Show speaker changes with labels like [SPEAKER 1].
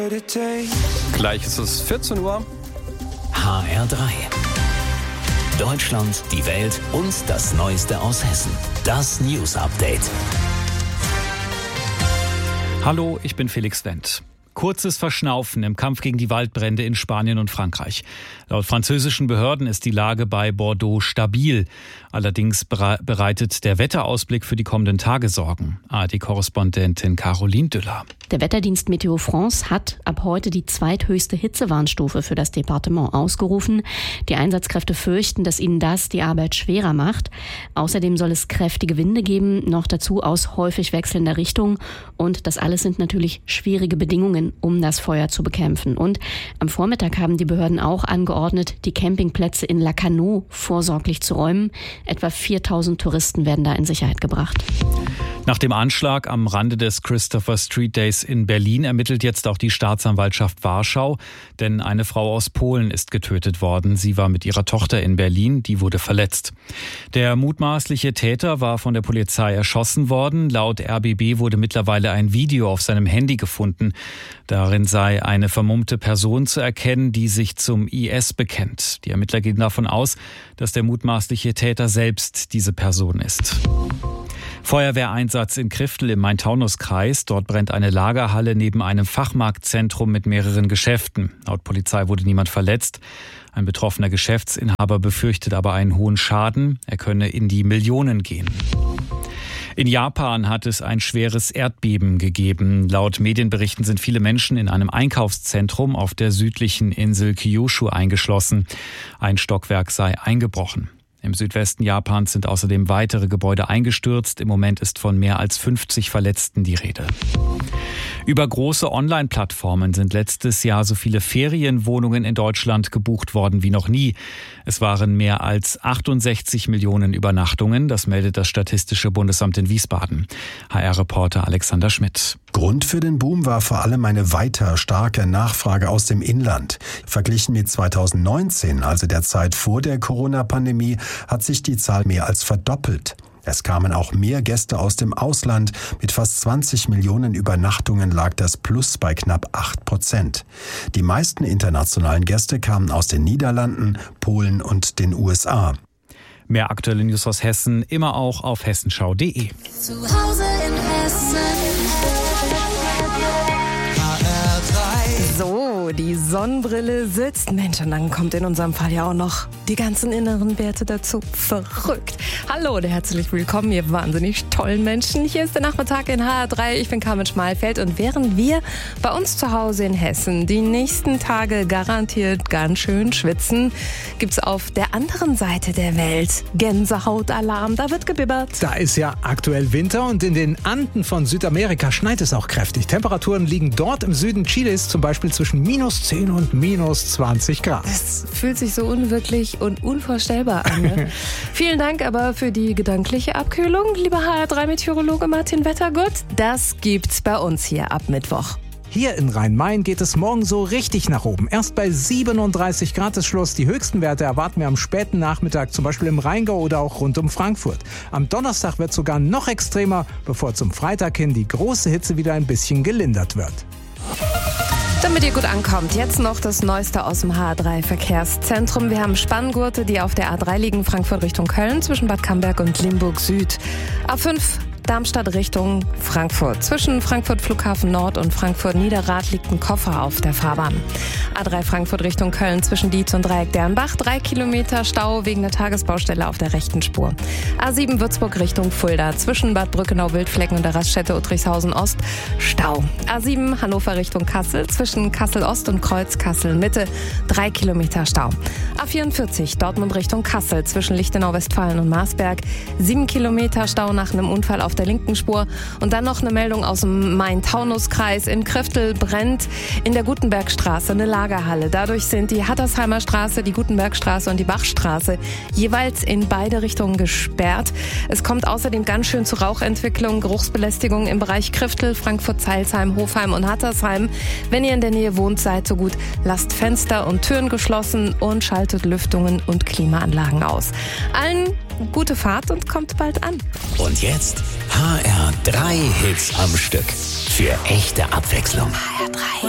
[SPEAKER 1] Gleich ist es 14 Uhr.
[SPEAKER 2] HR3. Deutschland, die Welt und das Neueste aus Hessen. Das News Update.
[SPEAKER 3] Hallo, ich bin Felix Wendt. Kurzes Verschnaufen im Kampf gegen die Waldbrände in Spanien und Frankreich. Laut französischen Behörden ist die Lage bei Bordeaux stabil. Allerdings bereitet der Wetterausblick für die kommenden Tage Sorgen. ARD-Korrespondentin Caroline Düller.
[SPEAKER 4] Der Wetterdienst Météo France hat ab heute die zweithöchste Hitzewarnstufe für das Departement ausgerufen. Die Einsatzkräfte fürchten, dass ihnen das die Arbeit schwerer macht. Außerdem soll es kräftige Winde geben, noch dazu aus häufig wechselnder Richtung. Und das alles sind natürlich schwierige Bedingungen, um das Feuer zu bekämpfen. Und am Vormittag haben die Behörden auch angeordnet, die Campingplätze in Lacanau vorsorglich zu räumen. Etwa 4.000 Touristen werden da in Sicherheit gebracht.
[SPEAKER 3] Nach dem Anschlag am Rande des Christopher Street Days in Berlin ermittelt jetzt auch die Staatsanwaltschaft Warschau, denn eine Frau aus Polen ist getötet worden. Sie war mit ihrer Tochter in Berlin, die wurde verletzt. Der mutmaßliche Täter war von der Polizei erschossen worden. Laut RBB wurde mittlerweile ein Video auf seinem Handy gefunden. Darin sei eine vermummte Person zu erkennen, die sich zum IS bekennt. Die Ermittler gehen davon aus, dass der mutmaßliche Täter selbst diese Person ist. Feuerwehreinsatz in Kriftel im Main-Taunus-Kreis. Dort brennt eine Lagerhalle neben einem Fachmarktzentrum mit mehreren Geschäften. Laut Polizei wurde niemand verletzt. Ein betroffener Geschäftsinhaber befürchtet aber einen hohen Schaden. Er könne in die Millionen gehen. In Japan hat es ein schweres Erdbeben gegeben. Laut Medienberichten sind viele Menschen in einem Einkaufszentrum auf der südlichen Insel Kyushu eingeschlossen. Ein Stockwerk sei eingebrochen. Im Südwesten Japans sind außerdem weitere Gebäude eingestürzt. Im Moment ist von mehr als 50 Verletzten die Rede. Über große Online-Plattformen sind letztes Jahr so viele Ferienwohnungen in Deutschland gebucht worden wie noch nie. Es waren mehr als 68 Millionen Übernachtungen. Das meldet das Statistische Bundesamt in Wiesbaden. HR-Reporter Alexander Schmidt.
[SPEAKER 5] Grund für den Boom war vor allem eine weiter starke Nachfrage aus dem Inland. Verglichen mit 2019, also der Zeit vor der Corona-Pandemie, hat sich die Zahl mehr als verdoppelt. Es kamen auch mehr Gäste aus dem Ausland. Mit fast 20 Millionen Übernachtungen lag das Plus bei knapp 8%. Die meisten internationalen Gäste kamen aus den Niederlanden, Polen und den USA.
[SPEAKER 3] Mehr aktuelle News aus Hessen immer auch auf hessenschau.de.
[SPEAKER 6] Zu Hause in Hessen.
[SPEAKER 7] So, die Sonnenbrille sitzt. Mensch, und dann kommt in unserem Fall ja auch noch die ganzen inneren Werte dazu. Verrückt. Hallo und herzlich willkommen, ihr wahnsinnig tollen Menschen. Hier ist der Nachmittag in HR3. Ich bin Carmen Schmalfeld und während wir bei uns zu Hause in Hessen die nächsten Tage garantiert ganz schön schwitzen, gibt's auf der anderen Seite der Welt Gänsehautalarm. Da wird gebibbert.
[SPEAKER 8] Da ist ja aktuell Winter und in den Anden von Südamerika schneit es auch kräftig. Temperaturen liegen dort im Süden Chiles zum Beispiel zwischen -10 und -20 Grad.
[SPEAKER 7] Das fühlt sich so unwirklich und unvorstellbar an. Ne? Vielen Dank aber für die gedankliche Abkühlung, lieber HR3-Meteorologe Martin Wettergott. Das gibt's bei uns hier ab Mittwoch.
[SPEAKER 8] Hier in Rhein-Main geht es morgen so richtig nach oben. Erst bei 37 Grad ist Schluss. Die höchsten Werte erwarten wir am späten Nachmittag, zum Beispiel im Rheingau oder auch rund um Frankfurt. Am Donnerstag wird es sogar noch extremer, bevor zum Freitag hin die große Hitze wieder ein bisschen gelindert wird.
[SPEAKER 7] Damit ihr gut ankommt, jetzt noch das Neueste aus dem HR3-Verkehrszentrum. Wir haben Spanngurte, die auf der A3 liegen, Frankfurt Richtung Köln, zwischen Bad Camberg und Limburg Süd. A5 Darmstadt Richtung Frankfurt. Zwischen Frankfurt Flughafen Nord und Frankfurt Niederrad liegt ein Koffer auf der Fahrbahn. A3 Frankfurt Richtung Köln zwischen Dietz und Dreieck Dernbach. 3 Kilometer Stau wegen der Tagesbaustelle auf der rechten Spur. A7 Würzburg Richtung Fulda. Zwischen Bad Brückenau Wildflecken und der Raststätte Uttrichshausen Ost Stau. A7 Hannover Richtung Kassel. Zwischen Kassel Ost und Kreuz Kassel Mitte. 3 Kilometer Stau. A44 Dortmund Richtung Kassel. Zwischen Lichtenau Westfalen und Marsberg. 7 Kilometer Stau nach einem Unfall auf der linken Spur. Und dann noch eine Meldung aus dem Main-Taunus-Kreis. In Kriftel brennt in der Gutenbergstraße eine Lagerhalle. Dadurch sind die Hattersheimer Straße, die Gutenbergstraße und die Bachstraße jeweils in beide Richtungen gesperrt. Es kommt außerdem ganz schön zu Rauchentwicklung, Geruchsbelästigung im Bereich Kriftel, Frankfurt-Zeilsheim, Hofheim und Hattersheim. Wenn ihr in der Nähe wohnt, seid so gut, lasst Fenster und Türen geschlossen und schaltet Lüftungen und Klimaanlagen aus. Allen gute Fahrt und kommt bald an.
[SPEAKER 2] Und jetzt HR3 Hits am Stück. Für echte Abwechslung.
[SPEAKER 6] HR3.